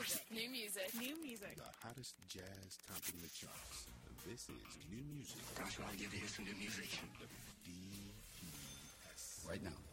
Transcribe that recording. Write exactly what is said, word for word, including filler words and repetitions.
music. New music. New music. The hottest jazz topping the charts. This is new music. That's what I give you some new music. D P S. Right now.